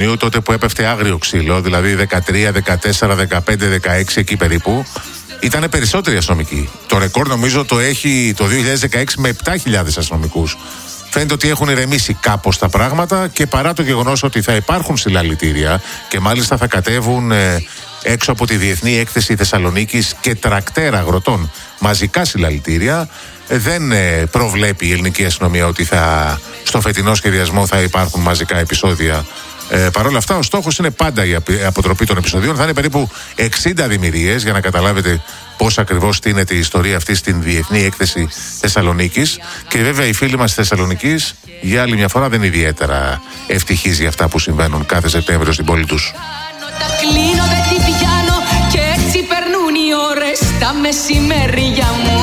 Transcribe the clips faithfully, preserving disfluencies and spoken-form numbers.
νοσοκομείου, τότε που έπεφτε άγριο ξύλο, δηλαδή δεκατρία, δεκατέσσερα, δεκαπέντε, δεκαέξι εκεί περίπου, ήταν περισσότεροι αστυνομικοί. Το ρεκόρ νομίζω το έχει το δύο χιλιάδες δεκαέξι με επτά χιλιάδες αστυνομικούς. Φαίνεται ότι έχουν ηρεμήσει κάπως τα πράγματα και παρά το γεγονός ότι θα υπάρχουν συλλαλητήρια και μάλιστα θα κατέβουν ε, έξω από τη Διεθνή Έκθεση Θεσσαλονίκης και τρακτέρα αγροτών μαζικά συλλαλητήρια, ε, δεν ε, προβλέπει η ελληνική αστυνομία ότι θα, στο φετινό σχεδιασμό θα υπάρχουν μαζικά επεισόδια. Ε, Παρ' όλα αυτά, ο στόχος είναι πάντα η αποτροπή των επεισοδίων. Θα είναι περίπου εξήντα δημιουργίες για να καταλάβετε πώς ακριβώς στείνεται η ιστορία αυτή στην Διεθνή Έκθεση Θεσσαλονίκης. Και βέβαια οι φίλοι μας της Θεσσαλονίκης για άλλη μια φορά δεν είναι ιδιαίτερα ευτυχείς για αυτά που συμβαίνουν κάθε Σεπτέμβριο στην πόλη τους. Και έτσι περνούν οι ώρες τα μεσημέρια μου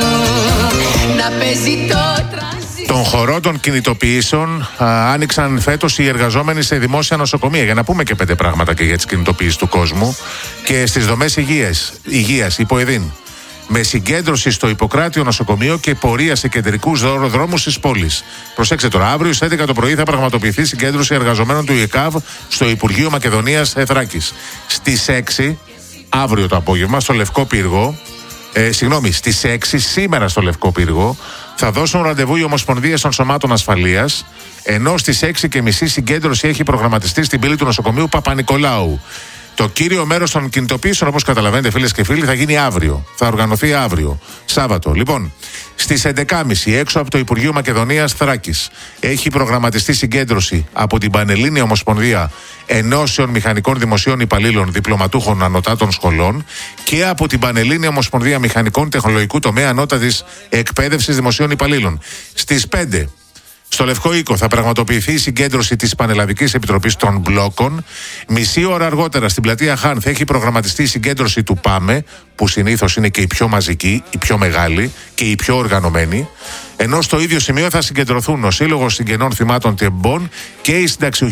να παίζει το Των χορών των κινητοποιήσεων α, άνοιξαν φέτος οι εργαζόμενοι σε δημόσια νοσοκομεία. Για να πούμε και πέντε πράγματα και για τις κινητοποιήσεις του κόσμου. Και στις δομές υγείας, υγείας υποεδίν. Με συγκέντρωση στο Ιπποκράτιο νοσοκομείο και πορεία σε κεντρικούς δρόμους της πόλης. Προσέξτε τώρα, αύριο στις έντεκα το πρωί θα πραγματοποιηθεί συγκέντρωση εργαζομένων του ΙΕΚΑΒ στο Υπουργείο Μακεδονίας Θράκης. Στις έξι, αύριο το απόγευμα, στο Λευκό Πύργο, ε, συγγνώμη, στις έξι σήμερα στο Λευκό Πύργο, θα δώσουν ραντεβού οι Ομοσπονδίες των Σωμάτων Ασφαλείας, ενώ στις έξι και μισή συγκέντρωση έχει προγραμματιστεί στην πύλη του νοσοκομείου Παπα-Νικολάου. Το κύριο μέρος των κινητοποιήσεων, όπως καταλαβαίνετε φίλες και φίλοι, θα γίνει αύριο. Θα οργανωθεί αύριο, Σάββατο. Λοιπόν, στις έντεκα και μισή έξω από το Υπουργείο Μακεδονίας Θράκης έχει προγραμματιστεί συγκέντρωση από την Πανελλήνια Ομοσπονδία Ενώσεων Μηχανικών Δημοσίων Υπαλλήλων Διπλωματούχων Ανωτάτων Σχολών και από την Πανελλήνια Ομοσπονδία Μηχανικών Τεχνολογικού Τομέα Ανώτατης Εκπαίδευσης Δημοσίων Υπαλλήλων. Στις πέντε στο Λευκό Οίκο θα πραγματοποιηθεί η συγκέντρωση της Πανελλαδικής Επιτροπής των Μπλόκων. Μισή ώρα αργότερα στην πλατεία Χάν θα έχει προγραμματιστεί η συγκέντρωση του ΠΑΜΕ, που συνήθως είναι και η πιο μαζική, η πιο μεγάλη και η πιο οργανωμένη. Ενώ στο ίδιο σημείο θα συγκεντρωθούν ο Σύλλογος Συγγενών Θυμάτων Τεμπών και, οι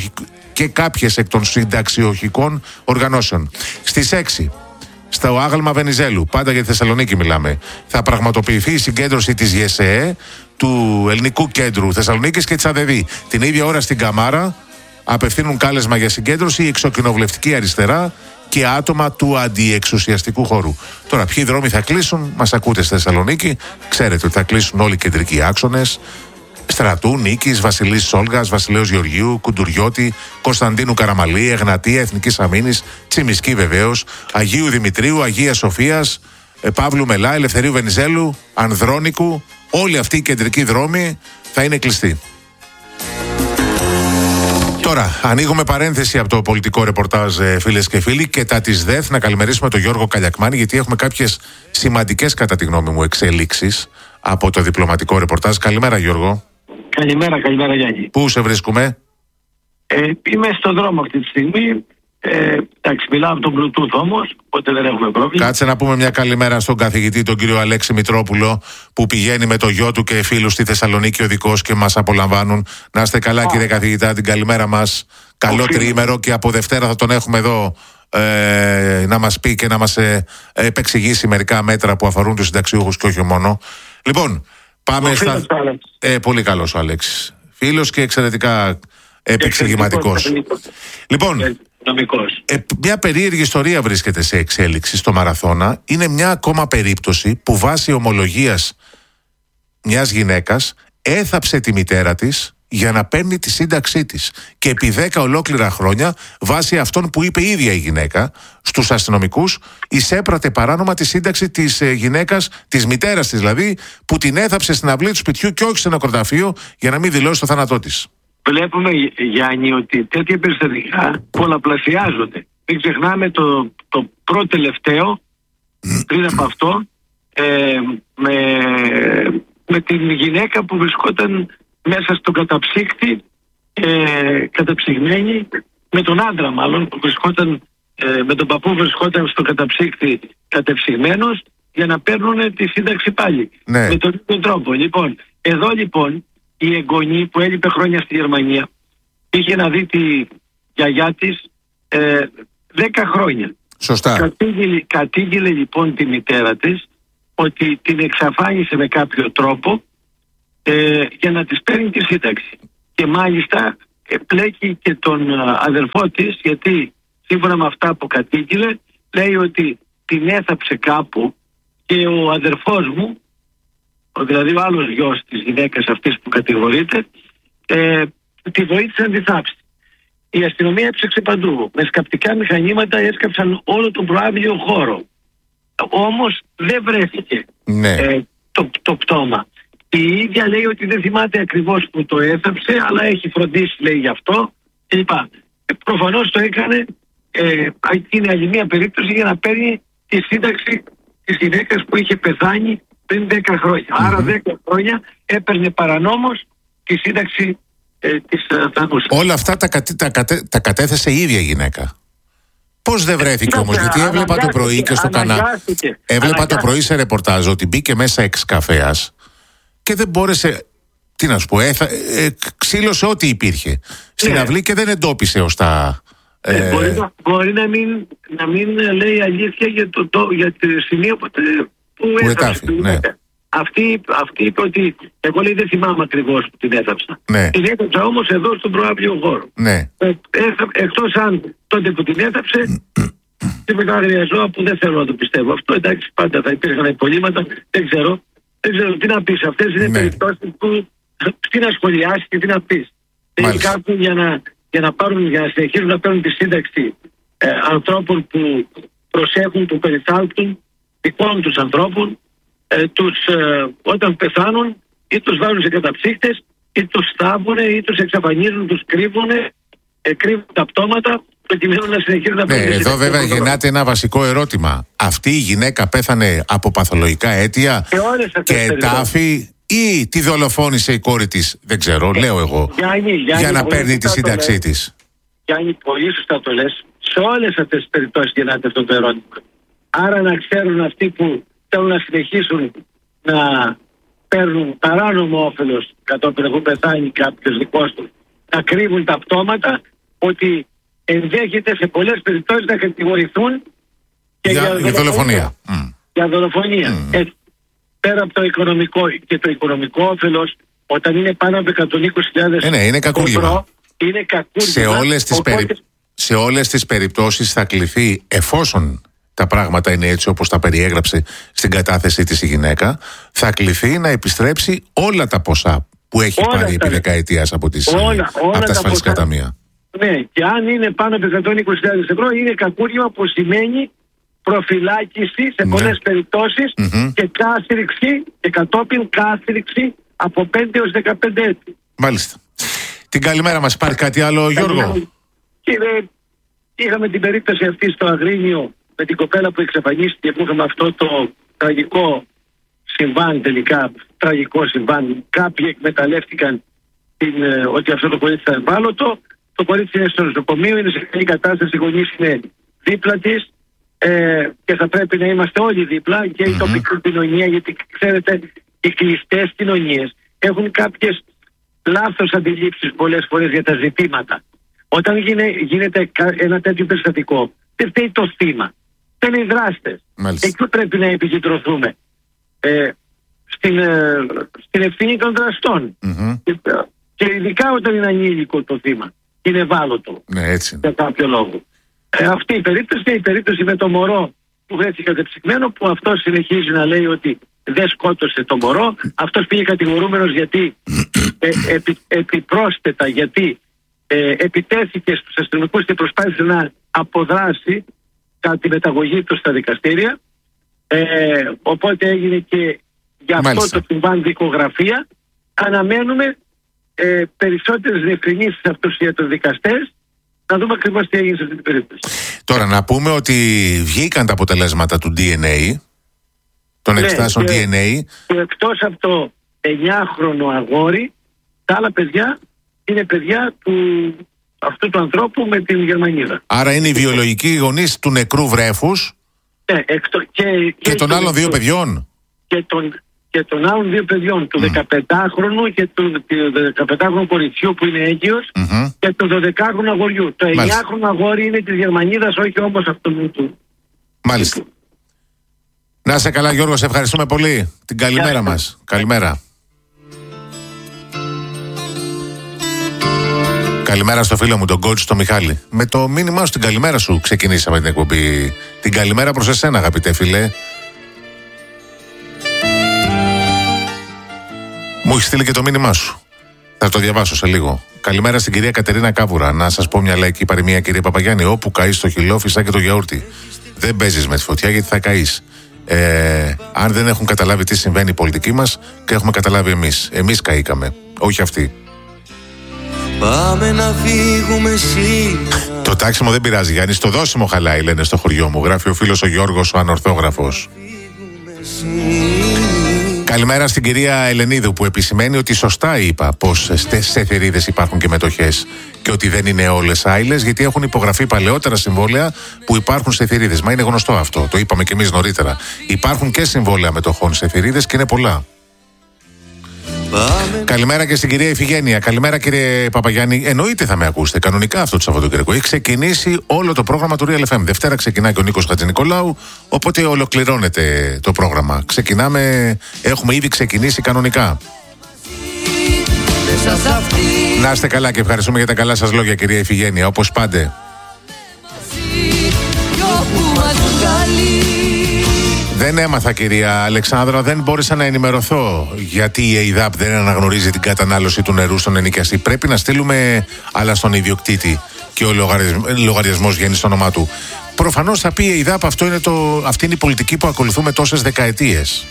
και κάποιες εκ των συνταξιοχικών οργανώσεων. Στις έξι. Στο άγαλμα Βενιζέλου, πάντα για τη Θεσσαλονίκη μιλάμε, θα πραγματοποιηθεί η συγκέντρωση της ΓΕΣΕΕ, του Ελληνικού Κέντρου Θεσσαλονίκης και της ΑΔΕΔΗ. Την ίδια ώρα στην Καμάρα απευθύνουν κάλεσμα για συγκέντρωση η Εξοκοινοβουλευτική Αριστερά και άτομα του αντιεξουσιαστικού χώρου. Τώρα, ποιοι δρόμοι θα κλείσουν, μας ακούτε στη Θεσσαλονίκη, ξέρετε ότι θα κλείσουν όλοι οι κεντρικοί άξονες. Στρατού, Νίκης, Βασιλής Σόλγας, Βασιλέως Γεωργίου, Κουντουριώτη, Κωνσταντίνου Καραμαλή, Εγνατία, Εθνικής Αμήνης, Τσιμισκή βεβαίως, Αγίου Δημητρίου, Αγίας Σοφίας, Παύλου Μελά, Ελευθερίου Βενιζέλου, Ανδρώνικου. Όλοι αυτοί οι κεντρικοί δρόμοι θα είναι κλειστοί. Τώρα, ανοίγουμε παρένθεση από το πολιτικό ρεπορτάζ, φίλες και φίλοι, και τα της ΔΕΘ να καλημερίσουμε τον Γιώργο Καλιακμάνη, γιατί έχουμε κάποιες σημαντικές, κατά τη γνώμη μου, εξελίξεις από το διπλωματικό ρεπορτάζ. Καλημέρα, Γιώργο. Καλημέρα, καλημέρα, Γιάννη. Πού σε βρίσκουμε? Ε, είμαι στον δρόμο αυτή τη στιγμή. Ε, εντάξει, μιλάω από τον Bluetooth όμως, οπότε δεν έχουμε πρόβλημα. Κάτσε να πούμε μια καλημέρα στον καθηγητή, τον κύριο Αλέξη Μητρόπουλο, που πηγαίνει με το γιο του και φίλους στη Θεσσαλονίκη οδικός και μας απολαμβάνουν. Να είστε καλά, Α. κύριε καθηγητά, την καλημέρα μας. Καλό Οφείλω. τριήμερο και από Δευτέρα θα τον έχουμε εδώ ε, να μας πει και να μας ε, επεξηγήσει μερικά μέτρα που αφορούν τους συνταξιούχους και όχι μόνο. Λοιπόν, πάμε στα. Ε, πολύ καλός ο Αλέξης. Φίλος και εξαιρετικά επεξηγηματικός. Λοιπόν, ε, μια περίεργη ιστορία βρίσκεται σε εξέλιξη στο Μαραθώνα. Είναι μια ακόμα περίπτωση που βάσει ομολογίας μιας γυναίκας έθαψε τη μητέρα της για να παίρνει τη σύνταξή της. Και επί δέκα ολόκληρα χρόνια, βάσει αυτών που είπε η ίδια η γυναίκα στους αστυνομικούς, εισέπρατε παράνομα τη σύνταξη της ε, γυναίκας, της μητέρας της δηλαδή, που την έθαψε στην αυλή του σπιτιού και όχι σε νεκροταφείο για να μην δηλώσει το θάνατό της. Βλέπουμε, Γιάννη, ότι τέτοια περιστατικά πολλαπλασιάζονται. Μην ξεχνάμε το, το πρώτο τελευταίο, πριν από αυτό, ε, με, με την γυναίκα που βρισκόταν μέσα στον καταψύκτη, ε, καταψυγμένη, με τον άντρα μάλλον, που βρισκόταν, ε, με τον παππού βρισκόταν στον καταψύκτη κατεψυγμένος, για να παίρνουν τη σύνταξη πάλι. Ναι. Με τον ίδιο τρόπο. Λοιπόν, εδώ λοιπόν, η εγγονή που έλειπε χρόνια στη Γερμανία είχε να δει τη γιαγιά της ε, δέκα χρόνια. Σωστά. Κατήγγειλε, κατήγγειλε λοιπόν τη μητέρα της ότι την εξαφάνισε με κάποιο τρόπο ε, για να της παίρνει τη σύνταξη. Και μάλιστα πλέκει και τον αδερφό της, γιατί σύμφωνα με αυτά που κατήγγειλε, λέει ότι την έθαψε κάπου και ο αδερφός μου, δηλαδή ο άλλος γιος της γυναίκας αυτής που κατηγορείται, ε, τη βοήθησε να τη θάψει. Η αστυνομία έψαξε παντού. Με σκαπτικά μηχανήματα έσκαψαν όλο τον προάβλιο χώρο. Όμως δεν βρέθηκε ναι. ε, το, το πτώμα. Η ίδια λέει ότι δεν θυμάται ακριβώς που το έθαψε, αλλά έχει φροντίσει, λέει, γι' αυτό κλπ. Ε, προφανώς το έκανε, ε, είναι άλλη μια περίπτωση για να παίρνει τη σύνταξη της γυναίκας που είχε πεθάνει πριν δέκα χρόνια. Mm-hmm. Άρα δέκα χρόνια έπαιρνε παρανόμως τη σύνταξη ε, της Θανούσας. Όλα αυτά τα, κατέ, τα, κατέ, τα κατέθεσε η ίδια γυναίκα. Πώς δεν βρέθηκε όμως, γιατί έβλεπα το πρωί και στο κανάλι. Έβλεπα το πρωί σε ρεπορτάζ ότι μπήκε μέσα εξ-καφέας και δεν μπόρεσε, τι να σου πω, έθα, ε, ξύλωσε ό,τι υπήρχε στην ναι. αυλή και δεν εντόπισε ως τα... Ε, ε, μπορεί να, μπορεί να, μην, να μην λέει αλήθεια για το, το, για το σημείο που, που, που έθαψε. Ναι. Αυτή, αυτή είπε ότι εγώ, λέει, δεν θυμάμαι ακριβώς που την έθαψα. Ναι. Την έθαψα όμως εδώ στον προάβλιο χώρο. Ναι. Ε, εκτός αν τότε που την έθαψε τίποτα άγρια ζώα που δεν θέλω να το πιστεύω. Αυτό, εντάξει, πάντα θα υπήρχαν υπολείμματα, δεν ξέρω. Δεν ξέρω τι να πεις. Αυτές είναι ναι. περιπτώσεις που τι να σχολιάσεις και τι να πεις. Θέλει κάποιοι για να, για, να πάρουν, για να συνεχίσουν να παίρνουν τη σύνταξη ε, ανθρώπων που προσέχουν, που περιθάλπτουν, δικών τους ανθρώπων, ε, τους, ε, όταν πεθάνουν ή τους βάλουν σε καταψύχτες ή τους θάβουνε ή τους εξαφανίζουν, τους κρύβουνε, ε, κρύβουν τα πτώματα προκειμένου να συνεχίσουν να παίρνουν. Ναι, εδώ βέβαια γεννάται ένα βασικό ερώτημα. Αυτή η γυναίκα πέθανε από παθολογικά αίτια και, και τάφη ή τη δολοφόνησε η κόρη της, δεν ξέρω, ε, λέω εγώ, Γιάννη, Γιάννη, για να παίρνει τη σύνταξή της. Γιάννη, πολύ σωστά το λες. Σε όλες αυτές τις περιπτώσεις γεννάται αυτό το ερώτημα. Άρα να ξέρουν αυτοί που θέλουν να συνεχίσουν να παίρνουν παράνομο όφελος κατόπιν έχουν πεθάνει κάποιος δικός τους, να κρύβουν τα πτώματα, ότι ενδέχεται σε πολλές περιπτώσεις να κατηγορηθούν και για, για, για δολοφονία. Mm. Για δολοφονία. Mm. Έτσι, πέρα από το οικονομικό, και το οικονομικό όφελος, όταν είναι πάνω από εκατόν είκοσι χιλιάδες ε, ναι, είναι κακούργημα. Είναι κακούργημα. Σε όλες τις, οπότε... περι... σε όλες τις περιπτώσεις θα κληθεί, εφόσον τα πράγματα είναι έτσι όπως τα περιέγραψε στην κατάθεσή της η γυναίκα, θα κληθεί να επιστρέψει όλα τα ποσά που έχει όλα πάρει επί δεκαετίας από, τις, όλα, όλα από τα ασφαλιστικά ταμεία. Ναι, και αν είναι πάνω από εκατόν είκοσι χιλιάδες ευρώ, είναι κακούργημα που σημαίνει προφυλάκηση σε πολλές ναι. περιπτώσεις mm-hmm. και κάθριξη και κατόπιν κάθριξη από πέντε έως δεκαπέντε έτη. Μάλιστα. Την καλημέρα μας, υπάρχει κάτι άλλο, Γιώργο? Κύριε, είχαμε την περίπτωση αυτή στο Αγρίνιο με την κοπέλα που εξαφανίστηκε, που είχαμε αυτό το τραγικό συμβάν, τελικά τραγικό συμβάν. Κάποιοι εκμεταλλεύτηκαν την, ε, ότι αυτό το κορίτσι ήταν ευάλωτο. Το κορίτσι είναι στο νοσοκομείο, είναι σε καλή κατάσταση, οι γονείς είναι δίπλα της ε, και θα πρέπει να είμαστε όλοι δίπλα και mm-hmm. η τοπική κοινωνία, γιατί ξέρετε, οι κλειστές κοινωνίες έχουν κάποιες λάθος αντιλήψεις πολλές φορές για τα ζητήματα. Όταν γίνε, γίνεται ένα τέτοιο περιστατικό, δεν φταίει το θύμα. Δεν είναι οι δράστες. Εκεί πρέπει να επικεντρωθούμε. Ε, στην, ε, στην ευθύνη των δραστών. Mm-hmm. Και, και ειδικά όταν είναι ανήλικο το θύμα. Είναι ευάλωτο. Ναι, έτσι. Για κάποιο λόγο. Ε, αυτή η περίπτωση είναι η περίπτωση με το μωρό που βρέθηκε κατεψυγμένο, που αυτός συνεχίζει να λέει ότι δεν σκότωσε το μωρό. Αυτός πήγε κατηγορούμενος γιατί ε, επι, επιπρόσθετα γιατί ε, επιτέθηκε στους αστυνομικούς και προσπάθησε να αποδράσει κατά τη μεταγωγή του στα δικαστήρια. Ε, οπότε έγινε και για αυτό Μάλιστα. το συμβάν δικογραφία. Αναμένουμε ε, περισσότερες διευκρινήσεις από τους ιατροδικαστές να δούμε ακριβώς τι έγινε σε αυτή την περίπτωση. Τώρα να πούμε ότι βγήκαν τα αποτελέσματα του ντι εν έι, των ναι, εξετάσεων ντι εν έι. Και εκτός από το εννιάχρονο αγόρι, τα άλλα παιδιά είναι παιδιά του αυτού του ανθρώπου με την Γερμανίδα. Άρα είναι οι βιολογικοί γονείς του νεκρού βρέφους ναι, εκτο, και, και, και των άλλων δύο παιδιών. Και των, και των άλλων δύο παιδιών, του mm. δεκαπεντάχρονου και του δεκαπεντάχρονου κοριτσιού που είναι έγκυος mm-hmm. και του δωδεκάχρονου αγοριού. Το εννιάχρονο αγόρι είναι της Γερμανίδας, όχι όμως αυτού του. Μάλιστα. Να είσαι καλά, Γιώργο, σε ευχαριστούμε πολύ. Την καλημέρα μας. Καλημέρα. Καλημέρα στο φίλο μου, τον coach, τον Μιχάλη. Με το μήνυμά σου, την καλημέρα σου, ξεκινήσαμε την εκπομπή. Την καλημέρα προς εσένα, αγαπητέ φίλε. Μου έχει στείλει και το μήνυμά σου. Θα το διαβάσω σε λίγο. Καλημέρα στην κυρία Κατερίνα Κάβουρα. Να σας πω μια λαϊκή παροιμία, κύριε Παπαγιάννη. Όπου καείς το χυλό, φυσά και το γιαούρτι. Δεν παίζεις με τη φωτιά γιατί θα καείς. Ε, αν δεν έχουν καταλάβει τι συμβαίνει η πολιτική μας, και έχουμε καταλάβει εμείς. Εμείς καήκαμε, όχι αυτοί. Πάμε να φύγουμε σήμερα. Το τάξιμο δεν πειράζει, Γιάννη. Στο δώσιμο χαλάει, λένε στο χωριό μου. Γράφει ο φίλος ο Γιώργος, ο ανορθόγραφος. Καλημέρα στην κυρία Ελενίδου, που επισημαίνει ότι σωστά είπα πως σε θηρίδες υπάρχουν και μετοχές και ότι δεν είναι όλες άειλες, γιατί έχουν υπογραφεί παλαιότερα συμβόλαια που υπάρχουν σε θηρίδες. Μα είναι γνωστό αυτό, το είπαμε και εμείς νωρίτερα. Υπάρχουν και συμβόλαια μετοχών σε θηρίδες και είναι πολλά. Πάμε. Καλημέρα και στην κυρία Ιφηγένεια. Καλημέρα, κύριε Παπαγιάννη. Εννοείται θα με ακούσετε. Κανονικά αυτό το Σαββατοκύριακο. Έχει ξεκινήσει όλο το πρόγραμμα του Real εφ εμ. Δευτέρα ξεκινάει και ο Νίκος Χατζηνικολάου. Οπότε ολοκληρώνεται το πρόγραμμα. Ξεκινάμε. Έχουμε ήδη ξεκινήσει κανονικά. Να είστε καλά και ευχαριστούμε για τα καλά σας λόγια, κυρία Ιφηγένεια. Όπως πάντε. Δεν έμαθα, κυρία Αλεξάνδρα, δεν μπόρεσα να ενημερωθώ γιατί η ΕΙΔΑΠ δεν αναγνωρίζει την κατανάλωση του νερού στον ενοικιαστή. Πρέπει να στείλουμε άλλα στον ιδιοκτήτη και ο λογαριασμός βγαίνει στο όνομά του. Προφανώς θα πει η ΕΙΔΑΠ, αυτό είναι το, αυτή είναι η πολιτική που ακολουθούμε τόσες δεκαετίες.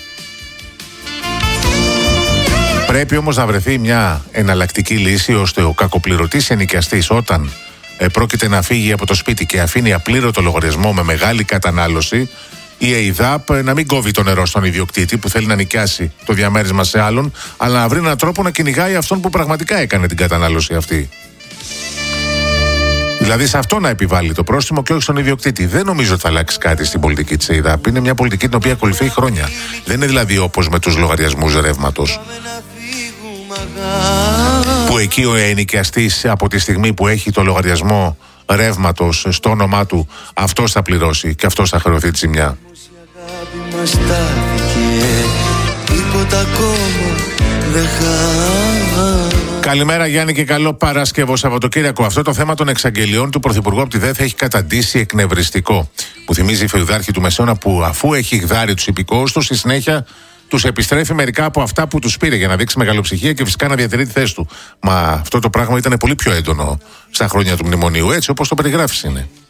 Πρέπει όμως να βρεθεί μια εναλλακτική λύση ώστε ο κακοπληρωτής ενοικιαστής, όταν ε, πρόκειται να φύγει από το σπίτι και αφήνει απλήρωτο λογαριασμό με μεγάλη κατανάλωση, η ΕΙΔΑΠ να μην κόβει το νερό στον ιδιοκτήτη που θέλει να νοικιάσει το διαμέρισμα σε άλλον, αλλά να βρει έναν τρόπο να κυνηγάει αυτόν που πραγματικά έκανε την κατανάλωση αυτή. Δηλαδή σε αυτό να επιβάλλει το πρόστιμο και όχι στον ιδιοκτήτη. Δεν νομίζω ότι θα αλλάξει κάτι στην πολιτική της ΕΙΔΑΠ. Είναι μια πολιτική την οποία ακολουθεί χρόνια. Δεν είναι δηλαδή όπως με τους λογαριασμούς ρεύματος, που εκεί ο ενοικιαστής από τη στιγμή που έχει το λογαριασμό ρεύματος στο όνομά του, αυτός θα πληρώσει και αυτός θα χρεωθεί τη ζημιά. Καλημέρα, Γιάννη, και καλό Παρασκευό Σαββατοκύριακο. Αυτό το θέμα των εξαγγελιών του Πρωθυπουργού από τη ΔΕΘ έχει καταντήσει εκνευριστικό. Που θυμίζει η φεουδάρχη του Μεσαίωνα που, αφού έχει γδάρει τους υπηκόους του, στη συνέχεια τους επιστρέφει μερικά από αυτά που τους πήρε για να δείξει μεγαλοψυχία και φυσικά να διατηρεί τη θέση του. Μα αυτό το πράγμα ήταν πολύ πιο έντονο στα χρόνια του μνημονίου, έτσι όπως το περιγράφεις είναι.